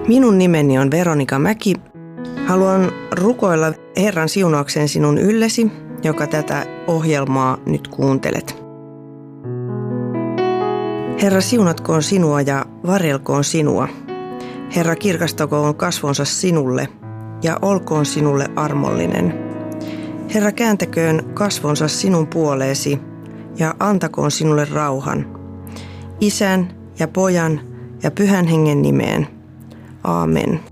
Minun nimeni on Veronika Mäki. Haluan rukoilla Herran siunaukseen sinun yllesi, joka tätä ohjelmaa nyt kuuntelet. Herra, siunatkoon sinua ja varjelkoon sinua. Herra, kirkastakoon kasvonsa sinulle ja olkoon sinulle armollinen. Herra, kääntäköön kasvonsa sinun puoleesi ja antakoon sinulle rauhan. Isän ja Pojan ja Pyhän Hengen nimeen. Aamen.